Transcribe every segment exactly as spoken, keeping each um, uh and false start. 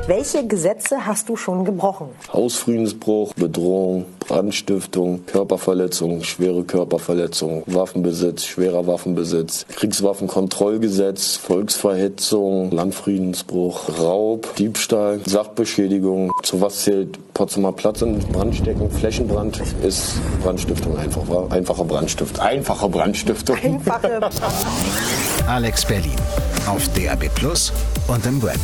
Welche Gesetze hast du schon gebrochen? Hausfriedensbruch, Bedrohung, Brandstiftung, Körperverletzung, schwere Körperverletzung, Waffenbesitz, schwerer Waffenbesitz, Kriegswaffenkontrollgesetz, Volksverhetzung, Landfriedensbruch, Raub, Diebstahl, Sachbeschädigung. Zu was zählt Potsdamer Platz in Brandsteckung? Flächenbrand ist Brandstiftung einfach, war einfache Brandstift. Einfache Brandstiftung. Einfache Alex Berlin auf D A B Plus und im Web.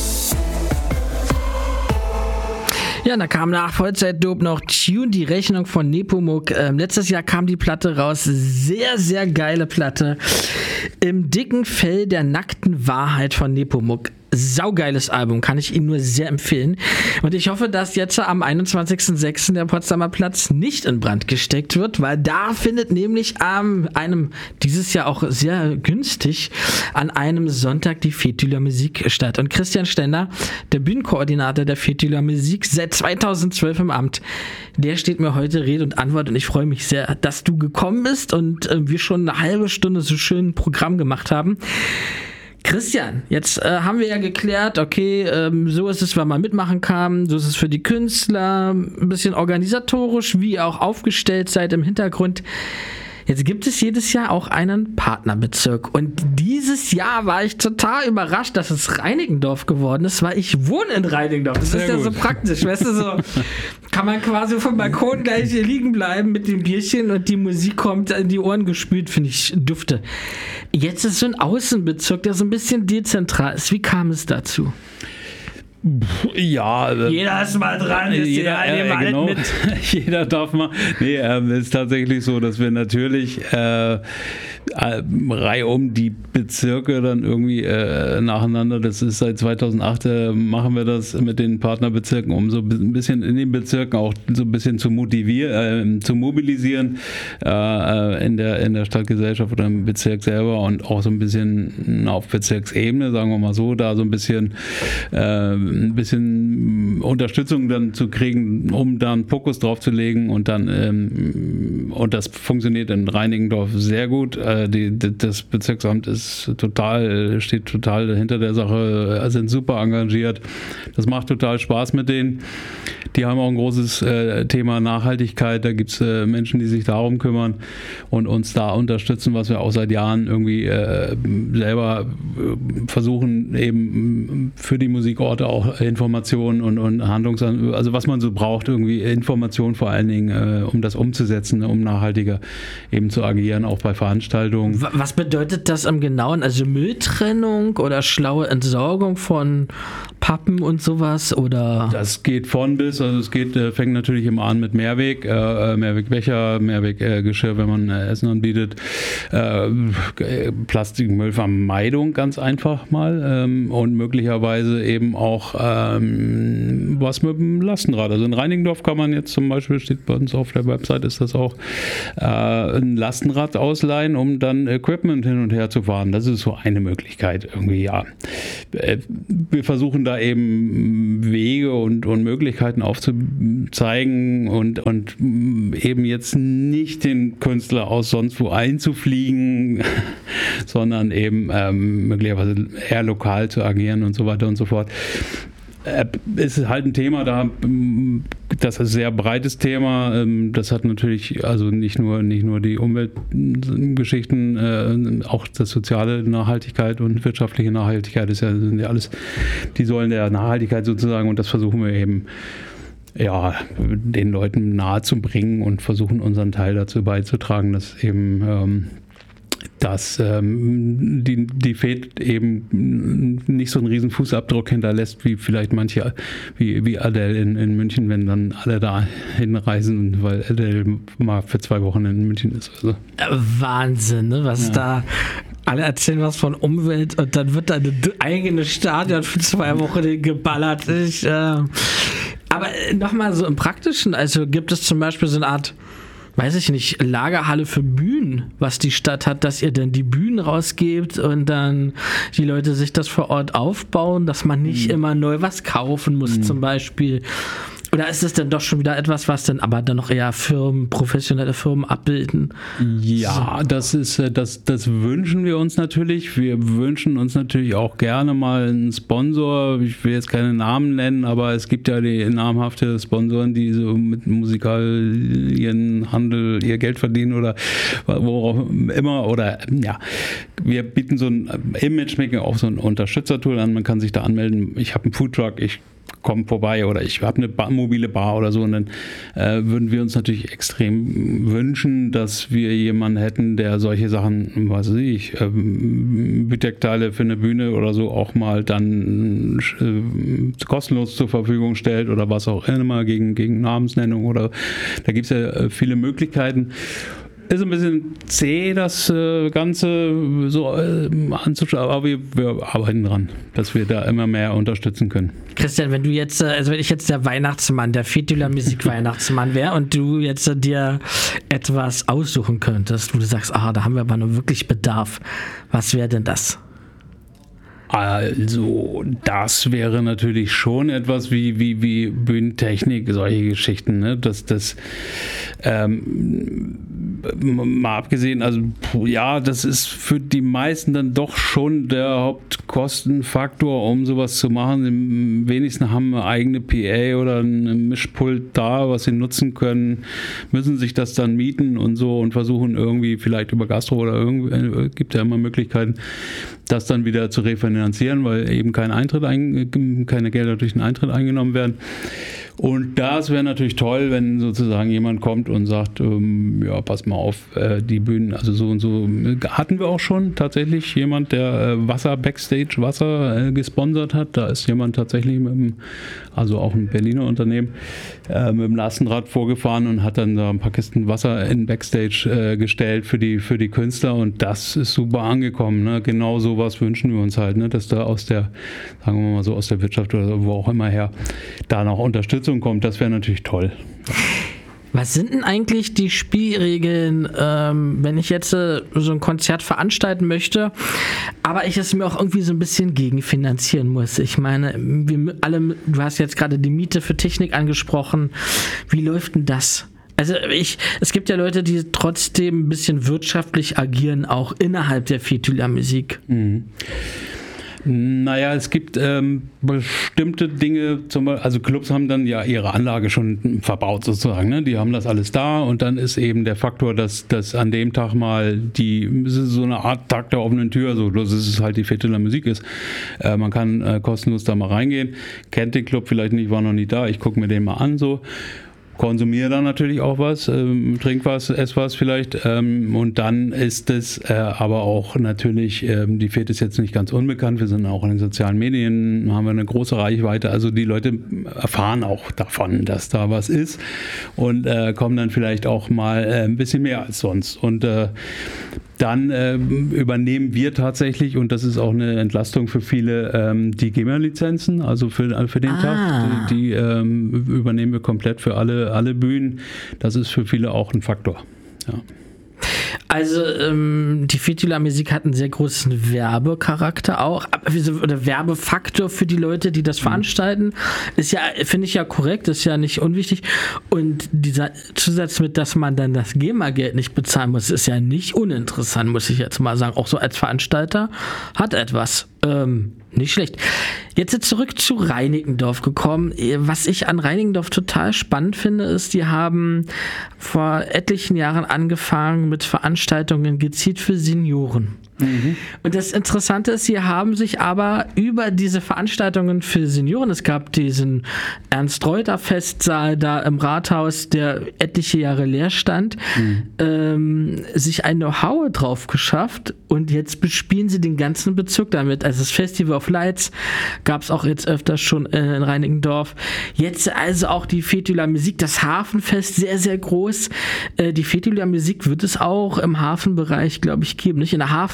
Ja, da kam nach Vollzeitdope noch Tune, die Rechnung von Nepomuk. Ähm, letztes Jahr kam die Platte raus. Sehr, sehr geile Platte. Im dicken Fell der nackten Wahrheit von Nepomuk. Saugeiles Album, kann ich Ihnen nur sehr empfehlen. Und ich hoffe, dass jetzt am einundzwanzigsten sechsten der Potsdamer Platz nicht in Brand gesteckt wird, weil da findet nämlich am einem, dieses Jahr auch sehr günstig, an einem Sonntag die Fetüler Musik statt. Und Christian Stender, der Bühnenkoordinator der Fetüler Musik, seit zweitausendzwölf im Amt, der steht mir heute Rede und Antwort und ich freue mich sehr, dass du gekommen bist und äh, wir schon eine halbe Stunde so schön ein Programm gemacht haben. Christian, jetzt äh, haben wir ja geklärt, okay, ähm, so ist es, wenn man mitmachen kann, so ist es für die Künstler, ein bisschen organisatorisch, wie ihr auch aufgestellt seid im Hintergrund. Jetzt gibt es jedes Jahr auch einen Partnerbezirk und dieses Jahr war ich total überrascht, dass es Reinickendorf geworden ist, weil ich wohne in Reinickendorf. Das Sehr ist ja gut. So praktisch, weißt du, so kann man quasi vom Balkon gleich hier liegen bleiben mit dem Bierchen und die Musik kommt in die Ohren gespült, finde ich dufte. Jetzt ist so ein Außenbezirk, der so ein bisschen dezentral ist. Wie kam es dazu? Ja, äh, jeder ist mal dran, ist jeder, äh, äh, genau. mit. Jeder darf mal. Nee, ähm, es ist tatsächlich so, dass wir natürlich äh, äh, reihum die Bezirke dann irgendwie äh, nacheinander, das ist seit zweitausendacht, äh, machen wir das mit den Partnerbezirken, um so ein bisschen in den Bezirken auch so ein bisschen zu motivieren, äh, zu mobilisieren äh, in der in der Stadtgesellschaft oder im Bezirk selber und auch so ein bisschen auf Bezirksebene, sagen wir mal so, da so ein bisschen äh, ein bisschen Unterstützung dann zu kriegen, um da einen Fokus drauf zu legen und dann ähm, und das funktioniert in Reinickendorf sehr gut. Äh, die, die, das Bezirksamt ist total, steht total hinter der Sache, sind super engagiert. Das macht total Spaß mit denen. Die haben auch ein großes äh, Thema Nachhaltigkeit. Da gibt es äh, Menschen, die sich darum kümmern und uns da unterstützen, was wir auch seit Jahren irgendwie äh, selber äh, versuchen, eben für die Musikorte auch Informationen und, und Handlungs... Also was man so braucht, irgendwie Informationen vor allen Dingen, äh, um das umzusetzen, um nachhaltiger eben zu agieren, auch bei Veranstaltungen. Was bedeutet das im Genauen? Also Mülltrennung oder schlaue Entsorgung von Pappen und sowas? Oder? Das geht von bis, also es geht, äh, fängt natürlich immer an mit Mehrweg, äh, Mehrwegbecher, Mehrweggeschirr, äh, wenn man äh, Essen anbietet, äh, Plastikmüllvermeidung ganz einfach mal ähm, und möglicherweise eben auch ähm, was mit dem Lastenrad. Also in Reinickendorf kann man jetzt zum Beispiel, steht bei uns auf der Website, ist das auch, äh, ein Lastenrad ausleihen, um dann Equipment hin und her zu fahren. Das ist so eine Möglichkeit irgendwie, ja. Wir versuchen da eben Wege und, und Möglichkeiten aufzuzeigen und, und eben jetzt nicht den Künstler aus sonst wo einzufliegen, sondern eben ähm, möglicherweise eher lokal zu agieren und so weiter und so fort. Es ist halt ein Thema, da das ist ein sehr breites Thema. Das hat natürlich also nicht nur nicht nur die Umweltgeschichten, auch das soziale Nachhaltigkeit und wirtschaftliche Nachhaltigkeit ist ja, sind ja alles die Säulen der Nachhaltigkeit sozusagen und das versuchen wir eben ja den Leuten nahe zu bringen und versuchen unseren Teil dazu beizutragen, dass eben ähm, dass ähm, die, die Fed eben nicht so einen riesen Fußabdruck hinterlässt, wie vielleicht manche, wie, wie Adele in, in München, wenn dann alle da hinreisen, weil Adele mal für zwei Wochen in München ist. Also. Wahnsinn, ne? Was ja. da alle erzählen was von Umwelt und dann wird da eine eigene Stadion für zwei Wochen geballert. Ich, äh, aber nochmal so im Praktischen, also gibt es zum Beispiel so eine Art, weiß ich nicht, Lagerhalle für Bühnen, was die Stadt hat, dass ihr dann die Bühnen rausgebt und dann die Leute sich das vor Ort aufbauen, dass man nicht mhm. immer neu was kaufen muss mhm. zum Beispiel. Oder ist es denn doch schon wieder etwas, was dann aber dann noch eher Firmen, professionelle Firmen abbilden? Ja, so. das ist, das, das wünschen wir uns natürlich. Wir wünschen uns natürlich auch gerne mal einen Sponsor. Ich will jetzt keine Namen nennen, aber es gibt ja die namhafte Sponsoren, die so mit Musikalienhandel ihr Geld verdienen oder worauf immer. Oder ja, wir bieten so ein Image-Making, auch so ein Unterstützertool an. Man kann sich da anmelden. Ich habe einen Foodtruck, ich komme vorbei oder ich habe eine Bar, mobile Bar oder so, und dann äh, würden wir uns natürlich extrem wünschen, dass wir jemanden hätten, der solche Sachen, was weiß ich, ähm, Bütekteile für eine Bühne oder so auch mal dann äh, kostenlos zur Verfügung stellt oder was auch immer, gegen, gegen Namensnennung oder da gibt es ja äh, viele Möglichkeiten. Ist ein bisschen zäh, das äh, Ganze so äh, anzuschauen, aber wir, wir arbeiten dran, dass wir da immer mehr unterstützen können. Christian, wenn du jetzt, also wenn ich jetzt der Weihnachtsmann, der Fetula Musik Weihnachtsmann wäre und du jetzt äh, dir etwas aussuchen könntest, wo du sagst, ah, da haben wir aber nur wirklich Bedarf, was wäre denn das? Also, das wäre natürlich schon etwas wie, wie, wie Bühnentechnik, solche Geschichten, ne? Das, das, ähm, mal abgesehen, also, ja, das ist für die meisten dann doch schon der Hauptkostenfaktor, um sowas zu machen. Im wenigsten haben eine eigene P A oder ein Mischpult da, was sie nutzen können, müssen sich das dann mieten und so und versuchen irgendwie vielleicht über Gastro oder irgendwie, gibt ja immer Möglichkeiten, das dann wieder zu refinanzieren, weil eben kein Eintritt ein, keine Gelder durch den Eintritt eingenommen werden. Und das wäre natürlich toll, wenn sozusagen jemand kommt und sagt, ähm, ja, pass mal auf, äh, die Bühnen, also so und so, hatten wir auch schon tatsächlich jemand, der äh, Wasser, Backstage Wasser äh, gesponsert hat. Da ist jemand tatsächlich mit dem, also auch ein Berliner Unternehmen, äh, mit dem Lastenrad vorgefahren und hat dann da ein paar Kisten Wasser in Backstage äh, gestellt für die, für die Künstler, und das ist super angekommen. Ne? Genau sowas wünschen wir uns halt, ne? Dass da aus der, sagen wir mal so, aus der Wirtschaft oder wo auch immer her, da noch Unterstützung kommt, das wäre natürlich toll. Was sind denn eigentlich die Spielregeln, ähm, wenn ich jetzt äh, so ein Konzert veranstalten möchte, aber ich es mir auch irgendwie so ein bisschen gegenfinanzieren muss? Ich meine, wir alle, du hast jetzt gerade die Miete für Technik angesprochen. Wie läuft denn das? Also ich, es gibt ja Leute, die trotzdem ein bisschen wirtschaftlich agieren, auch innerhalb der Fetula Musik. Mhm. Naja, es gibt ähm, bestimmte Dinge, zum Beispiel, also Clubs haben dann ja ihre Anlage schon verbaut sozusagen, ne? Die haben das alles da, und dann ist eben der Faktor, dass, dass an dem Tag mal die, so eine Art Tag der offenen Tür, so dass es halt die Fetula Musik ist. Äh, man kann äh, kostenlos da mal reingehen, kennt den Club vielleicht nicht, war noch nie da, ich gucke mir den mal an so. Konsumiere dann natürlich auch was, ähm, trink was, ess was vielleicht, ähm, und dann ist es äh, aber auch natürlich, ähm, die Fet ist jetzt nicht ganz unbekannt, wir sind auch in den sozialen Medien, haben wir eine große Reichweite, also die Leute erfahren auch davon, dass da was ist, und äh, kommen dann vielleicht auch mal äh, ein bisschen mehr als sonst, und äh, dann äh, übernehmen wir tatsächlich, und das ist auch eine Entlastung für viele, ähm, die GEMA-Lizenzen, also für, für den ah. Tag, die, die ähm, übernehmen wir komplett für alle, alle Bühnen. Das ist für viele auch ein Faktor. Ja. Also ähm, die Fetula Musik hat einen sehr großen Werbecharakter auch, oder Werbefaktor für die Leute, die das veranstalten. Ist ja, finde ich ja korrekt, ist ja nicht unwichtig. Und dieser Zusatz mit, dass man dann das GEMA-Geld nicht bezahlen muss, ist ja nicht uninteressant, muss ich jetzt mal sagen. Auch so als Veranstalter hat etwas. Ähm, nicht schlecht. Jetzt zurück zu Reinickendorf gekommen. Was ich an Reinickendorf total spannend finde, ist, die haben vor etlichen Jahren angefangen mit Veranstaltungen gezielt für Senioren. Mhm. Und das Interessante ist, sie haben sich aber über diese Veranstaltungen für Senioren, es gab diesen Ernst-Reuter-Festsaal da im Rathaus, der etliche Jahre leer stand, mhm. ähm, sich ein Know-how drauf geschafft, und jetzt bespielen sie den ganzen Bezirk damit. Also das Festival of Lights gab es auch jetzt öfter schon in Reinickendorf. Jetzt also auch die Fetula Musik, das Hafenfest, sehr, sehr groß. Äh, die Fetula Musik wird es auch im Hafenbereich, glaube ich, geben. Nicht in der Hafen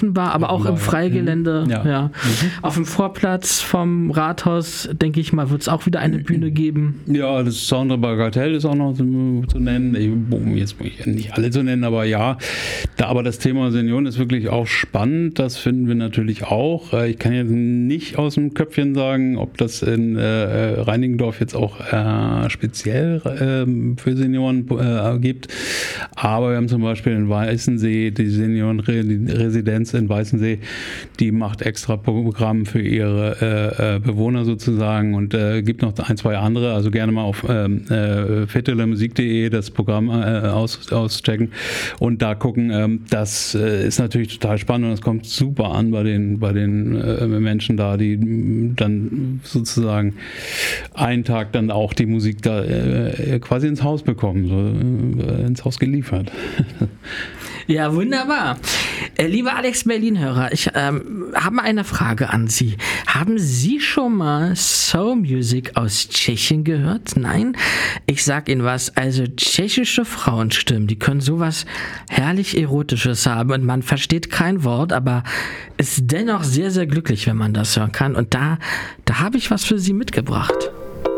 Offenbar, aber Offenbar, auch im Freigelände. Ja. Ja. Mhm. Auf dem Vorplatz vom Rathaus, denke ich mal, wird es auch wieder eine Bühne geben. Ja, das Saundra Bagatelle ist auch noch zu, zu nennen. Ich, jetzt muss ich nicht alle zu nennen, aber ja. Da, aber das Thema Senioren ist wirklich auch spannend. Das finden wir natürlich auch. Ich kann jetzt nicht aus dem Köpfchen sagen, ob das in äh, Reinickendorf jetzt auch äh, speziell äh, für Senioren äh, gibt. Aber wir haben zum Beispiel in Weißensee die Seniorenresidenz in Weißensee, die macht extra Programm für ihre äh, Bewohner sozusagen und äh, gibt noch ein, zwei andere. Also gerne mal auf ähm, äh, fetelemusik punkt de das Programm äh, aus, auschecken und da gucken. Ähm, das äh, ist natürlich total spannend und es kommt super an bei den, bei den äh, Menschen da, die dann sozusagen einen Tag dann auch die Musik da äh, quasi ins Haus bekommen, so, äh, ins Haus geliefert. Ja, wunderbar. Äh, lieber Alex Berlin-Hörer, ich ähm, habe eine Frage an Sie. Haben Sie schon mal Soul Music aus Tschechien gehört? Nein? Ich sag Ihnen was, also tschechische Frauenstimmen, die können sowas herrlich Erotisches haben und man versteht kein Wort, aber ist dennoch sehr, sehr glücklich, wenn man das hören kann. Und da, da habe ich was für Sie mitgebracht.